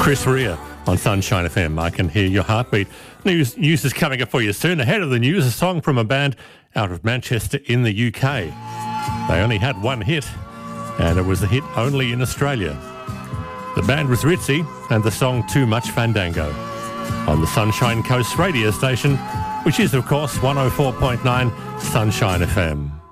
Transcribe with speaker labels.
Speaker 1: Chris Rea on Sunshine FM. I Can Hear Your Heartbeat. News is coming up for you soon. Ahead of the news, a song from a band out of Manchester in the UK. They only had one hit, and it was a hit only in Australia. The band was Ritzy, and the song Too Much Fandango on the Sunshine Coast radio station, which is, of course, 104.9 Sunshine FM.